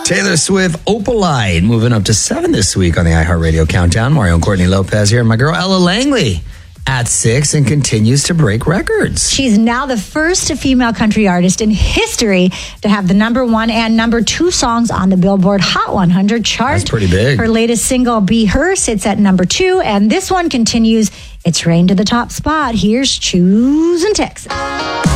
Taylor Swift, Opalite, moving up to 7 this week on the iHeartRadio Countdown. Mario and Courtney Lopez here. And my girl Ella Langley at 6 and continues to break records. She's now the first female country artist in history to have the number 1 and number 2 songs on the Billboard Hot 100 chart. That's pretty big. Her latest single, Be Her, sits at number 2, and this one continues its reign to the top spot. Here's Choosing Texas.